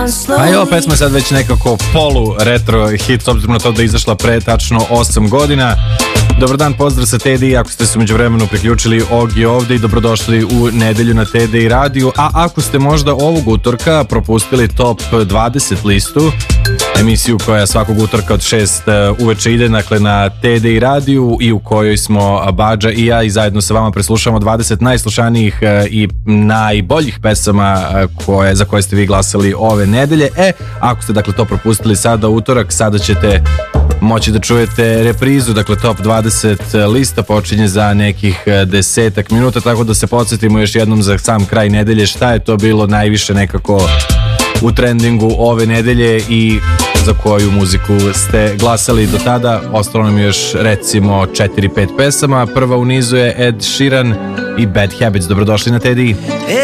A i ova pesma je sad već nekako polu retro hit, s obzirom na to da je izašla pre tačno 8 godina. Dobar dan, pozdrav sa TDI, ako ste se među vremenu priključili, Ogi ovde i dobrodošli u nedelju na TDI radiju. A ako ste možda ovog utorka propustili Top 20 listu, emisiju koja svakog utorka od 6 uveče ide, dakle, na TDI radiju i u kojoj smo Badža i ja i zajedno sa vama preslušamo 20 najslušanijih i najboljih pesama za koje ste vi glasali ove nedelje. Ako ste dakle to propustili sada utorak, sada ćete moći da čujete reprizu, dakle Top 20 lista počinje za nekih 10 minuta, tako da se podsjetimo još jednom za sam kraj nedelje šta je to bilo najviše nekako u trendingu ove nedelje i za koju muziku ste glasali do tada. Ostalo nam još recimo 4-5 pesama. Prva u nizu je Ed Sheeran i Bad Habits. Dobrodošli na TDI.